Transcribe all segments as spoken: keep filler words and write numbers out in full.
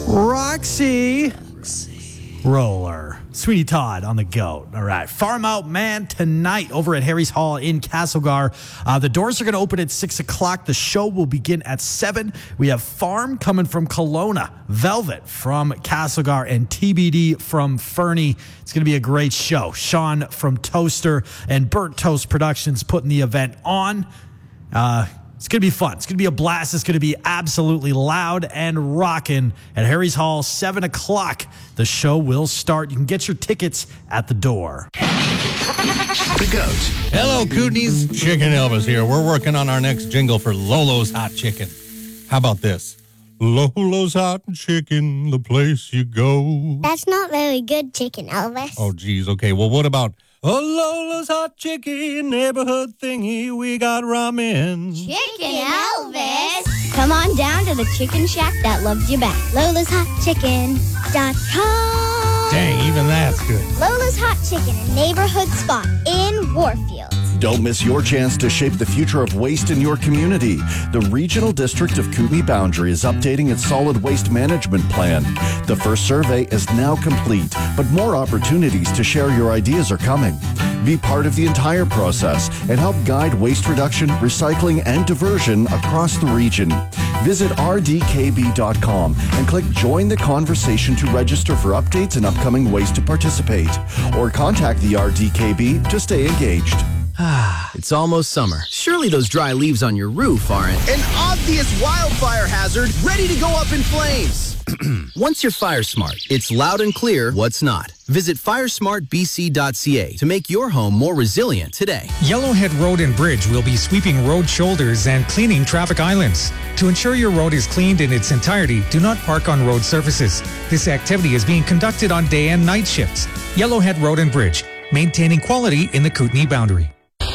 Roxy. Roller. Sweeney Todd on the goat. All right. Farm Out Man tonight over at Harry's Hall in Castlegar. Uh, the doors are going to open at six o'clock. The show will begin at seven. We have Farm coming from Kelowna, Velvet from Castlegar, and T B D from Fernie. It's going to be a great show. Sean from Toaster and Burnt Toast Productions putting the event on. Uh, It's going to be fun. It's going to be a blast. It's going to be absolutely loud and rocking at Harry's Hall, seven o'clock. The show will start. You can get your tickets at the door. The Goat. Hello, Kootenays. Chicken Elvis here. We're working on our next jingle for Lolo's Hot Chicken. How about this? Lolo's Hot Chicken, the place you go. That's not very good, Chicken Elvis. Oh, geez. Okay, well, what about... Oh, Lola's Hot Chicken, neighborhood thingy, we got ramen. Chicken Elvis! Come on down to the chicken shack that loves you back. Lola's Hot Chicken dot com. Dang, even that's good. Lola's Hot Chicken, a neighborhood spot in Warfield. Don't miss your chance to shape the future of waste in your community. The Regional District of Kootenay Boundary is updating its solid waste management plan. The first survey is now complete, but more opportunities to share your ideas are coming. Be part of the entire process and help guide waste reduction, recycling, and diversion across the region. Visit R D K B dot com and click Join the Conversation to register for updates and upcoming ways to participate. Or contact the R D K B to stay engaged. Ah, it's almost summer. Surely those dry leaves on your roof aren't an obvious wildfire hazard ready to go up in flames. Once you're fire smart, it's loud and clear what's not. Visit fire smart b c dot c a to make your home more resilient today. Yellowhead Road and Bridge will be sweeping road shoulders and cleaning traffic islands. To ensure your road is cleaned in its entirety, do not park on road surfaces. This activity is being conducted on day and night shifts. Yellowhead Road and Bridge, maintaining quality in the Kootenay Boundary.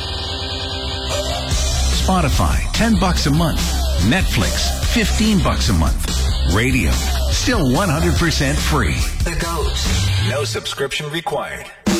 Spotify, ten bucks a month. Netflix, fifteen bucks a month. Radio, still one hundred percent free. The Goat. No subscription required.